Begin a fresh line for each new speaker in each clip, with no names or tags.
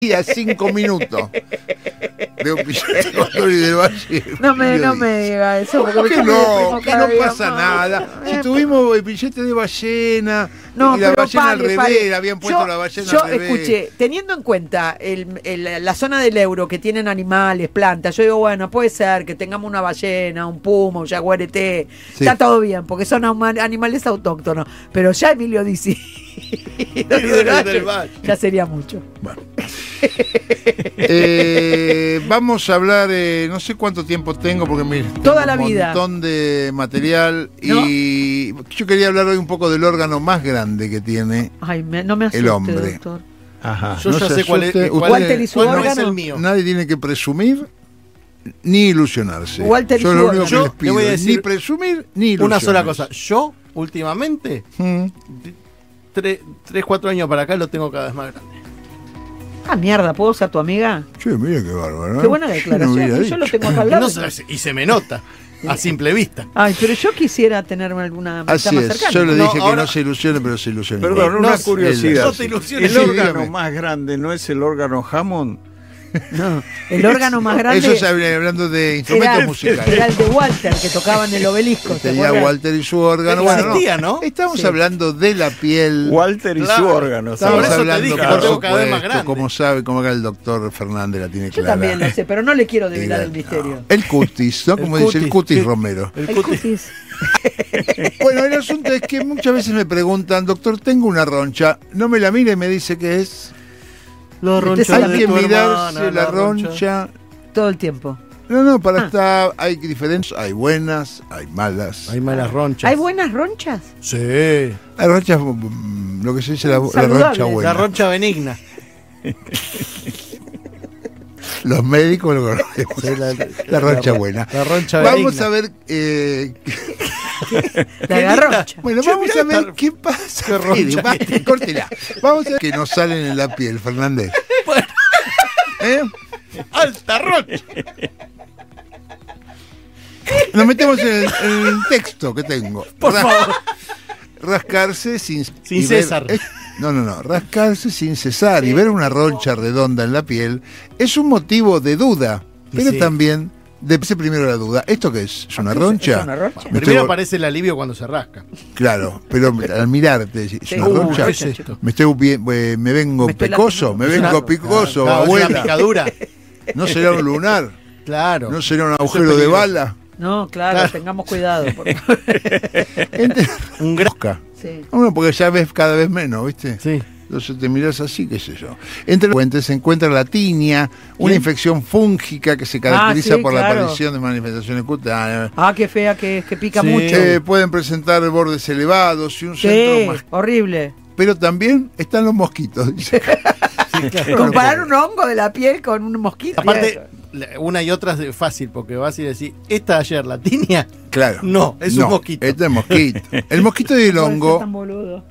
y a 5 minutos de un Pillete Condori del Valle.
No me diga eso.
¿Por qué
yo me
no?
deprimo
Que
cada
no
día
pasa
más.
nada. Si tuvimos el billete de ballena,
No,
y la
pero
ballena al
pare,
revés,
pare.
habían puesto la ballena
yo
al revés.
escuché, teniendo en cuenta la zona del euro que tienen animales, plantas, yo digo, bueno, puede ser que tengamos una ballena, un puma, un jaguarete,
Sí.
está todo bien, porque son animales autóctonos, pero ya Emilio dice
del Valle.
ya sería mucho.
Bueno. Vamos a hablar, no sé cuánto tiempo tengo, porque mire,
Toda
tengo
la vida.
un montón de material.
¿No?
Y yo quería hablar hoy un poco del órgano más grande que tiene
Ay, no me asuste,
el hombre.
doctor.
Ajá.
Yo ya
se
sé cuál es.
asuste.
Cuál
Walter y su
cuál no
órgano.
es el mío.
Nadie tiene que presumir ni ilusionarse.
Walter y
Yo
su
lo único
órgano.
que les
Yo
pido
le voy a
es
decir
ni presumir ni ilusionarse.
Una sola cosa. Yo, últimamente, 3-4 años para acá lo tengo cada vez más grande.
Ah, mierda, ¿puedo ser tu amiga?
Che, mira qué bárbaro.
Qué buena declaración.
¿Quién hubiera
Yo lo
dicho?
tengo acá al lado.
Y se me nota, a simple vista.
Ay, pero yo quisiera tener alguna amistad
Así
más
es.
cercana.
Yo le
No,
dije que
ahora-
no se ilusione, pero se ilusione.
Perdón,
No,
una
no
curiosidad.
te ilusiones.
El
Sí,
órgano
dígame.
más grande no es el órgano Hammond.
No, el órgano más grande
Eso es hablando de instrumentos
era
musicales.
el de Walter, que tocaba en el obelisco. ¿te
Tenía
acuerdas?
Walter y su órgano.
Eso
Bueno,
existía, ¿no?
Estamos
Sí.
hablando de la piel.
Walter y
Claro.
su órgano.
Estamos
Por eso te
hablando,
dije,
por
lo tengo cada vez más
supuesto,
grande.
como sabe, como acá el doctor Fernández la tiene
Yo
clara.
también lo sé, pero no le quiero develar el
No.
misterio.
El cutis, ¿no? Como dice el cutis
sí.
Romero.
El
El
cutis.
cutis.
Bueno, el asunto es que muchas veces me preguntan, doctor, tengo una roncha. No me la mira y me dice que es.
La roncha
Hay
de
que
tu
mirarse
hermana,
la roncha.
Todo el tiempo.
No, para estar. Hay diferencias. Hay buenas, hay malas.
Hay malas ronchas.
¿Hay buenas ronchas?
Sí.
Hay ronchas, lo que se dice la
Saludables.
roncha buena.
La roncha benigna.
Los médicos lo conocemos. La roncha buena.
La roncha
Vamos
benigna.
a ver.
La garroncha.
Bueno,
Che,
vamos
mirá
a ver
esta-
qué pasa.
qué roncha.
Fede, basta, córtela. Vamos a ver que nos salen en la piel, Fernández.
Bueno.
¿Eh?
Alta roncha.
Nos metemos en el texto que tengo.
Por favor.
Rascarse sin
Sin
y ver-
cesar.
No. Rascarse sin cesar y ver una roncha redonda en la piel es un motivo de duda,
Y
pero
sí.
también depende primero la duda. ¿Esto qué es? ¿Es una roncha?
¿Es una roncha?
Me
Primero
estoy-
aparece el alivio cuando se rasca.
Claro, pero al mirarte, ¿es
Sí.
una roncha?
¿qué es esto?
Me vengo
Me estoy
pecoso, me
lastimando.
vengo picoso,
Claro, es una
abuela.
picadura.
¿No será un lunar?
Claro.
¿No será un
Eso es
agujero de
peligroso.
bala?
No, claro,
Claro.
tengamos cuidado. por favor.
Un gran.
Sí.
Bueno, porque ya ves cada vez menos, ¿viste?
Sí.
Entonces te miras así, qué sé yo. Entre los puentes se encuentra la tinia, una infección fúngica que se caracteriza
sí,
por la
claro.
aparición de manifestaciones cutáneas.
Ah, qué fea que es, que pica
Sí.
mucho.
Pueden presentar bordes elevados y un
Sí,
centro más.
horrible.
Pero también están los mosquitos. dice.
Comparar un hongo de la piel con un mosquito.
Aparte, una y otra es fácil porque vas y decís, esta ayer la tinia.
Claro.
No, es un mosquito.
Este es mosquito. El mosquito y el
No puede ser
hongo.
tan boludo.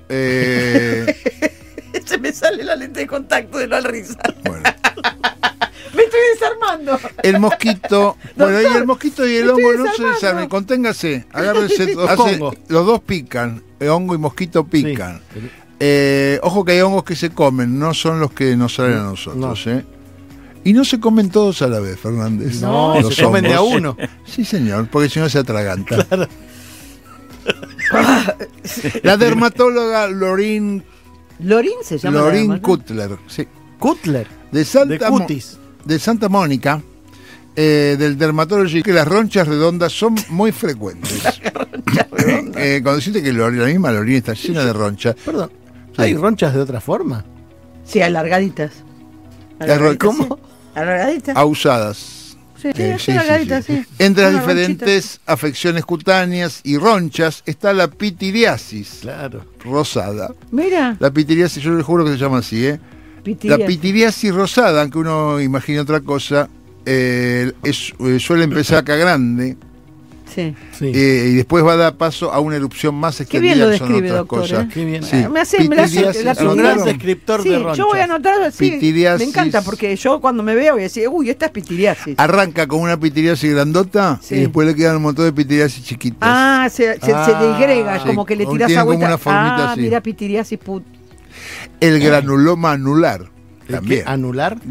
Se me sale la lente de contacto de la risa.
Bueno.
Me estoy desarmando.
El mosquito, bueno, y el mosquito y el
me estoy
hongo no se
desarmando.
desarmen, conténgase, agárrese,
Hongo.
los dos pican, el hongo y mosquito pican. Ojo que hay hongos que se comen, no son los que nos salen a nosotros, Y no se comen todos a la vez, Fernández.
No,
Los
se comen de a
hongos.
uno.
Sí, señor, porque si no se atraganta. La dermatóloga Lorin
¿Lorín se llama? la
Lorin
hermana?
Cutler, sí,
Cutler.
de
De
Santa,
cutis.
de Santa Mónica, del dermatology, que las ronchas redondas son muy frecuentes. Cuando deciste que la misma Lorin está llena de ronchas,
Perdón. ¿Hay ronchas de otra forma?
Sí, alargaditas.
¿Cómo?
Sí. Alargaditas.
ausadas.
Sí,
Sí,
sí, alargaditas, sí.
Entre las
Una ronchita.
diferentes afecciones cutáneas y ronchas está la pitiriasis
Claro.
rosada.
Mira,
La pitiriasis, yo les juro que se llama así, ¿eh?
pitiria.
La pitiriasis rosada, aunque uno imagine otra cosa, suele empezar acá grande
Sí.
Sí.
y después va a dar paso a una erupción más
Qué bien
extendida,
lo
que son
describe,
otras
doctor.
cosas.
Qué bien.
Sí.
Me hace la
Pitiriasis,
la
Es un gran
¿anotaron?
descriptor
Sí,
de ronchas.
yo voy a anotar así.
Pitiriasis.
Me encanta porque yo cuando me veo voy a decir, uy, esta es pitiriasis.
Arranca con una pitiriasis grandota
Sí.
y después le quedan un montón de pitiriasis chiquitas.
Ah, se degrega, es
Sí,
como que le tirás
tiene como
agüita.
una formita así.
Mira, pitiriasis
El granuloma anular. También.
¿Anular?